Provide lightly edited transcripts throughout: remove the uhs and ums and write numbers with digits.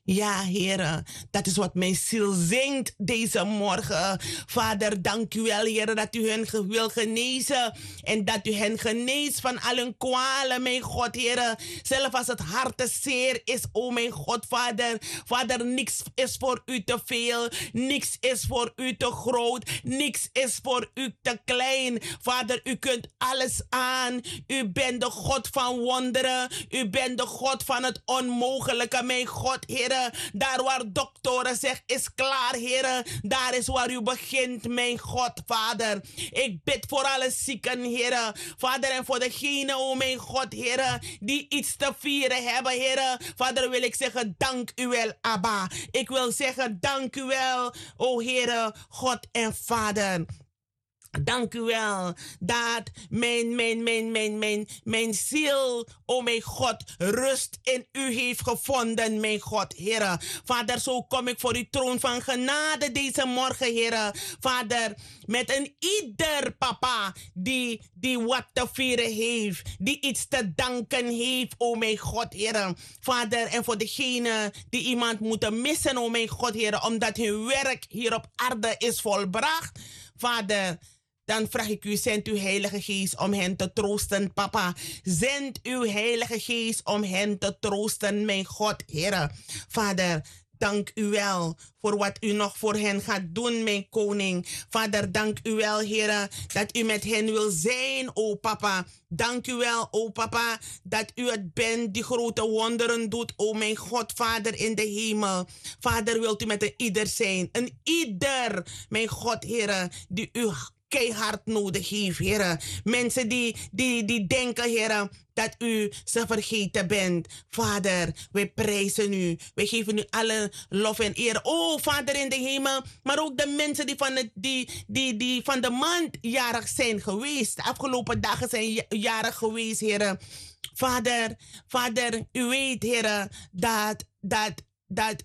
Ja, heren, dat is wat mijn ziel zingt deze morgen. Vader, dank u wel, heren, dat u hen wil genezen. En dat u hen geneest van al hun kwalen, mijn God, heren. Zelfs als het hart te zeer is, o mijn God, Vader. Vader, niks is voor u te veel. Niks is voor u te groot. Niks is voor u te klein. Vader, u kunt alles aan. U bent de God van wonderen. U bent de God van het onmogelijke, mijn God, heren. Daar waar doktoren zeggen is klaar, heren. Daar is waar u begint, mijn God, Vader. Ik bid voor alle zieken, heren. Vader, en voor degenen, oh mijn God, heren, die iets te vieren hebben, heren. Vader, wil ik zeggen, dank u wel, Abba. Ik wil zeggen, dank u wel, oh heren, God en Vader. Dank u wel dat mijn ziel, oh mijn God, rust in u heeft gevonden, mijn God, Heere. Vader, zo kom ik voor uw troon van genade deze morgen, Heere. Vader, met een ieder papa die wat te vieren heeft, die iets te danken heeft, oh mijn God, Heere. Vader, en voor degene die iemand moeten missen, oh mijn God, Heere, omdat hun werk hier op aarde is volbracht. Vader, dan vraag ik u, zend uw Heilige Geest om hen te troosten, papa. Zend uw Heilige Geest om hen te troosten, mijn God, Heere. Vader, dank u wel voor wat u nog voor hen gaat doen, mijn koning. Vader, dank u wel, Heere, dat u met hen wil zijn, o papa. Dank u wel, o papa, dat u het bent die grote wonderen doet, o mijn God, Vader in de hemel. Vader, wilt u met een ieder zijn. Een ieder, mijn God, Heere, die u keihard nodig heeft, heren. Mensen die denken, heren, dat u ze vergeten bent. Vader, wij prijzen u. Wij geven u alle lof en eer. Oh, Vader in de hemel. Maar ook de mensen die van de maand jarig zijn geweest. De afgelopen dagen zijn jarig geweest, heren. Vader, u weet, heren, dat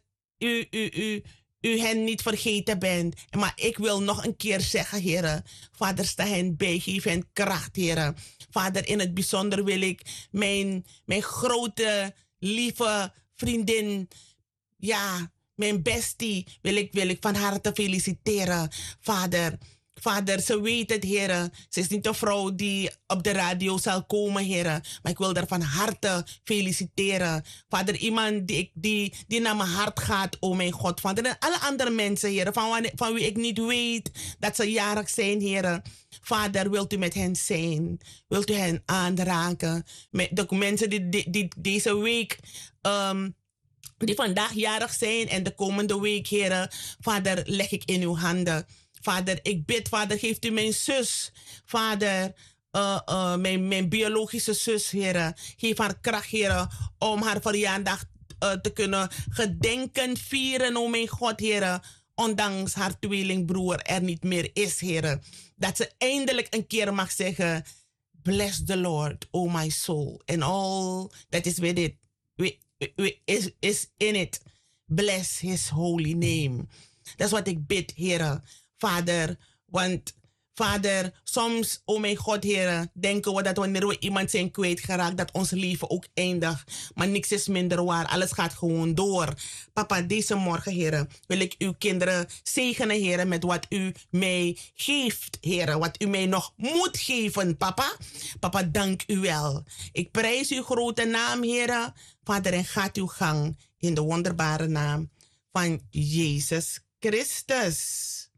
u hen niet vergeten bent. Maar ik wil nog een keer zeggen, heren. Vader, sta hen bij, geef hen kracht, heren. Vader, in het bijzonder wil ik mijn grote, lieve vriendin, ja, mijn bestie, wil ik van harte feliciteren. Vader, ze weet het, heren. Ze is niet een vrouw die op de radio zal komen, heren. Maar ik wil haar van harte feliciteren. Vader, iemand die naar mijn hart gaat, oh mijn God. Vader, en alle andere mensen, heren, van wie ik niet weet dat ze jarig zijn, heren. Vader, wilt u met hen zijn? Wilt u hen aanraken? Met de mensen die deze week die vandaag jarig zijn en de komende week, heren. Vader, leg ik in uw handen. Vader, ik bid, Vader, geeft u mijn zus. Vader, mijn biologische zus, heren. Geef haar kracht, heren, om haar verjaardag te kunnen gedenken, vieren, oh mijn God, heren. Ondanks haar tweelingbroer er niet meer is, heren. Dat ze eindelijk een keer mag zeggen, bless the Lord, oh my soul. And all that is with it, is in it. Bless his holy name. Dat is wat ik bid, heren. Vader, want Vader, soms, oh mijn God, heren, denken we dat wanneer we iemand zijn kwijtgeraakt, dat ons leven ook eindigt. Maar niks is minder waar. Alles gaat gewoon door. Papa, deze morgen, heren, wil ik uw kinderen zegenen, heren, met wat u mij geeft, heren. Wat u mij nog moet geven, papa. Papa, dank u wel. Ik prijs uw grote naam, heren. Vader, en gaat uw gang in de wonderbare naam van Jezus Christus.